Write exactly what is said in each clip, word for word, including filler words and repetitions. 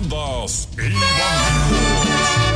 Bandas y bandidos.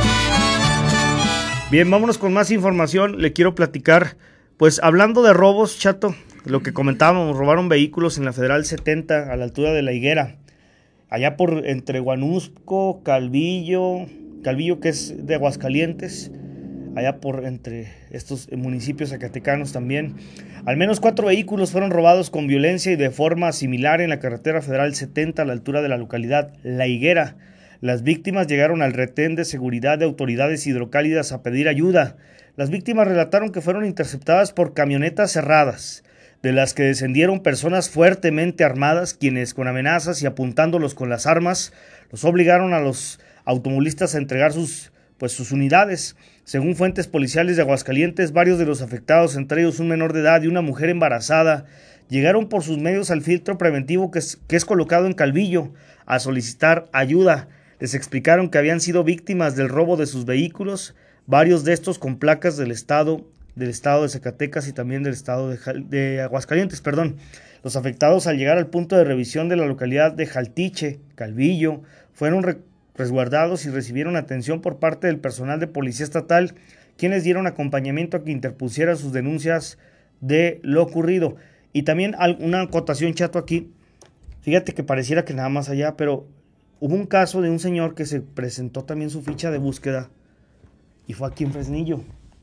Bien, vámonos con más información. Le quiero platicar, pues hablando de robos, Chato, lo que comentábamos, robaron vehículos en la Federal setenta a la altura de La Higuera, allá por entre Guanusco, Calvillo, Calvillo que es de Aguascalientes, allá por entre estos municipios zacatecanos también. Al menos cuatro vehículos fueron robados con violencia y de forma similar en la carretera Federal setenta a la altura de la localidad La Higuera. Las víctimas llegaron al retén de seguridad de autoridades hidrocálidas a pedir ayuda. Las víctimas relataron que fueron interceptadas por camionetas cerradas, de las que descendieron personas fuertemente armadas, quienes con amenazas y apuntándolos con las armas, los obligaron a los automovilistas a entregar sus, pues, sus unidades. Según fuentes policiales de Aguascalientes, varios de los afectados, entre ellos un menor de edad y una mujer embarazada, llegaron por sus medios al filtro preventivo que es, que es colocado en Calvillo a solicitar ayuda. Les explicaron que habían sido víctimas del robo de sus vehículos, varios de estos con placas del estado, del estado de Zacatecas y también del estado de, de Aguascalientes, perdón. Los afectados, al llegar al punto de revisión de la localidad de Jaltiche, Calvillo, fueron re- resguardados y recibieron atención por parte del personal de policía estatal, quienes dieron acompañamiento a que interpusieran sus denuncias de lo ocurrido. Y también una acotación, Chato, aquí. Fíjate que pareciera que nada más allá, pero hubo un caso de un señor que se presentó también su ficha de búsqueda y fue aquí en Fresnillo.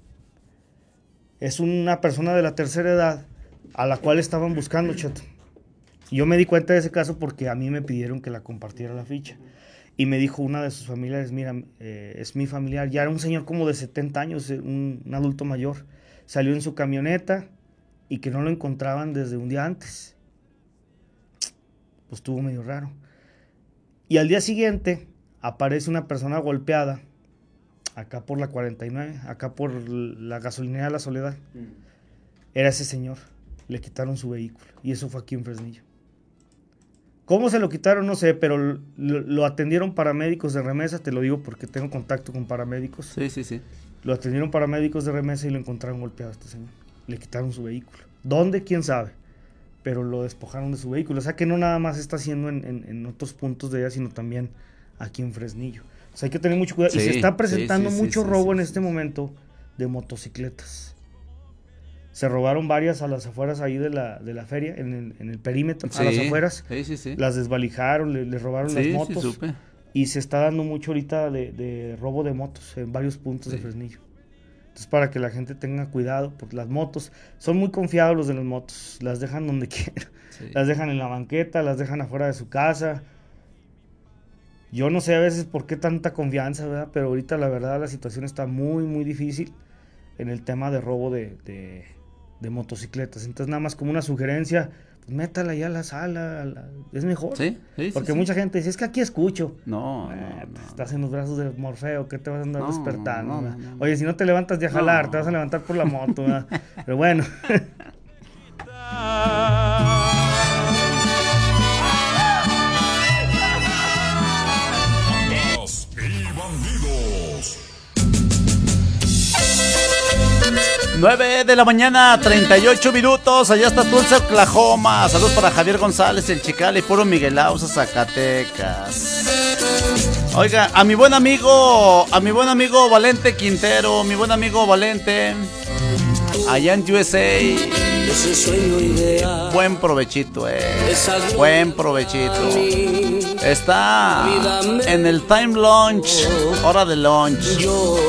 Es una persona de la tercera edad a la cual estaban buscando, Chato. Y yo me di cuenta de ese caso porque a mí me pidieron que la compartiera la ficha. Y me dijo una de sus familiares, mira, eh, es mi familiar. Ya era un señor como de setenta años, un, un adulto mayor. Salió en su camioneta y que no lo encontraban desde un día antes. Pues estuvo medio raro. Y al día siguiente aparece una persona golpeada, acá por la cuarenta y nueve, acá por la gasolinera La Soledad. Era ese señor, le quitaron su vehículo, y eso fue aquí en Fresnillo. ¿Cómo se lo quitaron? No sé, pero lo, lo atendieron paramédicos de remesa, te lo digo porque tengo contacto con paramédicos. Sí, sí, sí. Lo atendieron paramédicos de remesa y lo encontraron golpeado a este señor. Le quitaron su vehículo. ¿Dónde? ¿Quién sabe? Pero lo despojaron de su vehículo. O sea que no nada más está haciendo en, en, en otros puntos de allá, sino también aquí en Fresnillo. O sea, hay que tener mucho cuidado. Sí, y se está presentando sí, sí, mucho sí, robo sí, en sí, este sí. momento de motocicletas. Se robaron varias a las afueras ahí de la, de la feria, en el, en el perímetro, sí, a las afueras. Sí, sí, sí. Las desvalijaron, le, les robaron sí, las motos. Sí, supe. Y se está dando mucho ahorita de, de robo de motos en varios puntos sí. de Fresnillo. Entonces, para que la gente tenga cuidado, porque las motos son muy confiados los de las motos. Las dejan donde quieran. Sí. Las dejan en la banqueta, las dejan afuera de su casa. Yo no sé a veces por qué tanta confianza, ¿verdad? Pero ahorita la verdad la situación está muy, muy difícil en el tema de robo de, de, de motocicletas. Entonces, nada más como una sugerencia, pues métala ya a la sala, a la, es mejor. Sí, sí, porque sí, mucha sí. gente dice, es que aquí escucho. No, eh, no, pues, no. Estás en los brazos de Morfeo, ¿qué te vas a andar no, despertando? No, no, no, no. Oye, si no te levantas de a jalar, no. te vas a levantar por la moto, ¿verdad? Pero bueno. Bandas y bandidos. nueve de la mañana, treinta y ocho minutos. Allá está Tulsa, Oklahoma. Saludos para Javier González, el Chical y puro Miguel Ausa, Zacatecas. Oiga, a mi buen amigo, a mi buen amigo Valente Quintero, mi buen amigo Valente, allá en U S A. Buen provechito, eh. Buen provechito. Está en el time lunch, hora de lunch.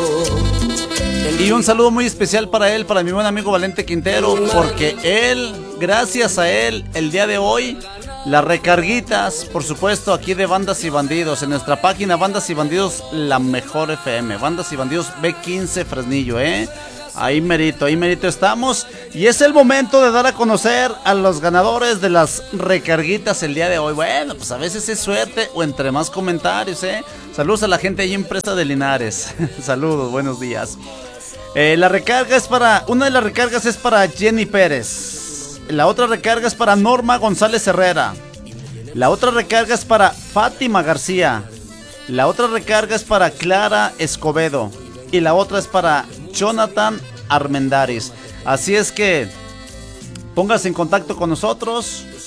Y un saludo muy especial para él, para mi buen amigo Valente Quintero, porque él, gracias a él, el día de hoy, las recarguitas, por supuesto, aquí de Bandas y Bandidos, en nuestra página Bandas y Bandidos, la mejor F M, Bandas y Bandidos B quince Fresnillo, ¿eh? Ahí merito, ahí merito estamos. Y es el momento de dar a conocer a los ganadores de las recarguitas el día de hoy. Bueno, pues a veces es suerte o entre más comentarios, ¿eh? Saludos a la gente ahí en Presa de Linares. Saludos, buenos días. Eh, la recarga es para, una de las recargas es para Jenny Pérez. La otra recarga es para Norma González Herrera. La otra recarga es para Fátima García. La otra recarga es para Clara Escobedo. Y la otra es para Jonathan Armendáriz. Así es que póngase en contacto con nosotros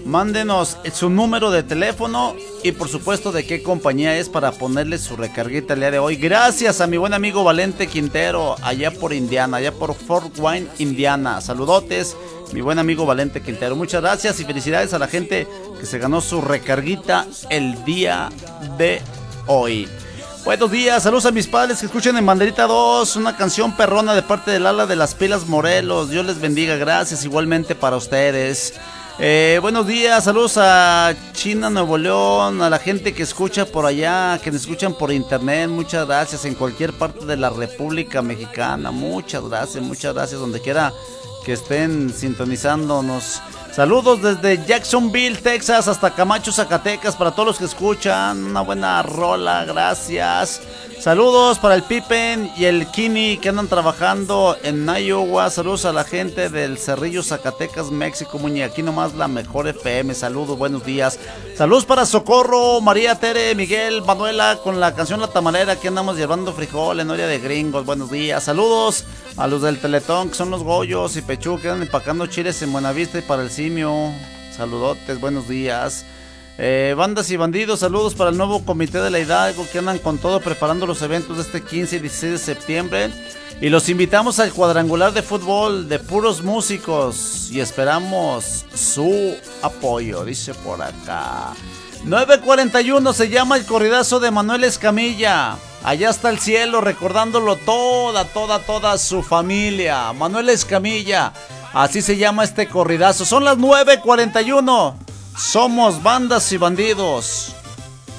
Mándenos su número de teléfono y por supuesto de qué compañía es para ponerle su recarguita el día de hoy. Gracias a mi buen amigo Valente Quintero, allá por Indiana, allá por Fort Wayne, Indiana. Saludotes, mi buen amigo Valente Quintero. Muchas gracias y felicidades a la gente que se ganó su recarguita el día de hoy. Buenos días, saludos a mis padres que escuchen en Banderita dos, una canción perrona de parte del ala de las Pilas Morelos. Dios les bendiga, gracias igualmente para ustedes. Eh, buenos días, saludos a China, Nuevo León, a la gente que escucha por allá, que nos escuchan por internet, muchas gracias en cualquier parte de la República Mexicana, muchas gracias, muchas gracias donde quiera que estén sintonizándonos. Saludos desde Jacksonville, Texas, hasta Camacho, Zacatecas, para todos los que escuchan, una buena rola, gracias. Saludos para el Pippen y el Kini que andan trabajando en Iowa. Saludos a la gente del Cerrillo, Zacatecas, México, Muñe. Aquí nomás la mejor F M. Saludos, buenos días. Saludos para Socorro, María, Tere, Miguel, Manuela con la canción La Tamalera. Que andamos llevando frijol en Noria de Gringos. Buenos días. Saludos a los del Teletón que son los Goyos y Pechú que andan empacando chiles en Buenavista y para el Simio. Saludotes, buenos días. Eh, bandas y bandidos, saludos para el nuevo comité de la Hidalgo que andan con todo preparando los eventos de este quince y dieciséis de septiembre y los invitamos al cuadrangular de fútbol de puros músicos y esperamos su apoyo, dice por acá. nueve cuarenta y uno se llama el corridazo de Manuel Escamilla, allá está el cielo recordándolo toda, toda, toda su familia. Manuel Escamilla, así se llama este corridazo. Son las nueve cuarenta y uno. Somos bandas y bandidos.